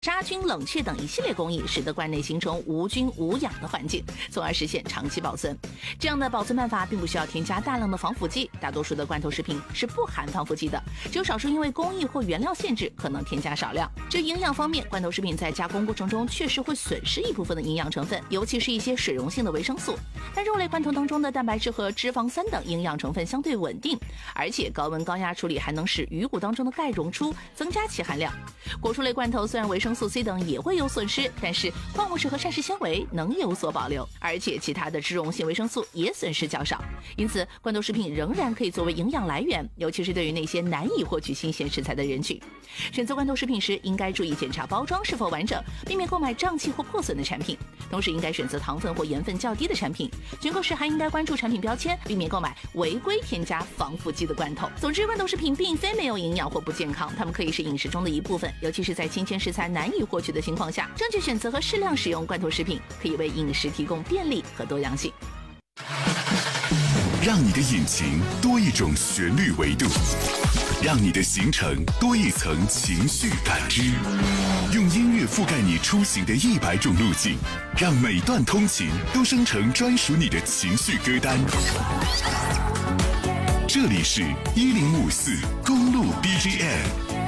杀菌、冷却等一系列工艺，使得罐内形成无菌无氧的环境，从而实现长期保存。这样的保存办法并不需要添加大量的防腐剂，大多数的罐头食品是不含防腐剂的，只有少数因为工艺或原料限制可能添加少量。至于营养方面，罐头食品在加工过程中确实会损失一部分的营养成分，尤其是一些水溶性的维生素。但肉类罐头当中的蛋白质和脂肪酸等营养成分相对稳定，而且高温高压处理还能使鱼骨当中的钙溶出，增加其含量。果蔬类罐头虽然维生素 C 等也会有损失，但是矿物质和膳食纤维能有所保留，而且其他的脂溶性维生素也损失较少。因此，罐头食品仍然可以作为营养来源，尤其是对于那些难以获取新鲜食材的人群。选择罐头食品时，应该注意检查包装是否完整，避免购买胀气或破损的产品。同时，应该选择糖分或盐分较低的产品。选购时还应该关注产品标签，避免购买违规添加防腐剂的罐头。总之，罐头食品并非没有营养或不健康，它们可以是饮食中的一部分，尤其是在新鲜食材难以获取的情况下，正确选择和适量使用罐头食品，可以为饮食提供便利和多样性。 让你的引擎多一种旋律维度，让你的行程多一层情绪感知，用音乐覆盖你出行的100种路径，让每段通勤都生成专属你的情绪歌单。这里是1054公路 BGM。